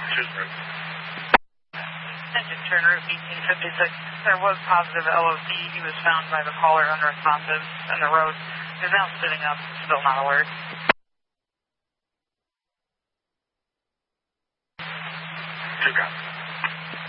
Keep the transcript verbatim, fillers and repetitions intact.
Choose route. Attention, turn route eighteen fifty-six. There was positive L O C. He was found by the caller unresponsive, and the road is now sitting up, still not alert. Two guys.